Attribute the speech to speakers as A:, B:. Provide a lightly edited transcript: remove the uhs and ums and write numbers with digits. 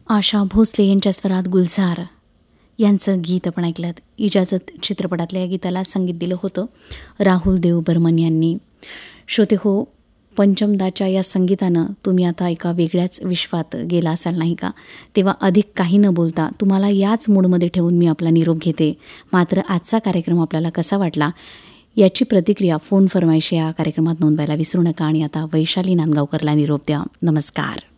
A: आशा भोसले यांच्या स्वरात गुलजार यांचं गीत आपण ऐकलं. इजाजत चित्रपटातल्या या गीताला संगीत दिलं होतं राहुल देव बर्मन यांनी. श्रोते हो, पंचमदाच्या या संगीतानं तुम्ही आता एका वेगळ्याच विश्वात गेला असाल नाही का? तेव्हा अधिक काही न बोलता तुम्हाला याच मूडमध्ये ठेवून मी आपला निरोप घेते. मात्र आजचा कार्यक्रम आपल्याला कसा वाटला याची प्रतिक्रिया फोन फरमाईश या कार्यक्रमात नोंदवायला विसरू नका. आणि आता वैशाली नांदगावकरला निरोप द्या. नमस्कार.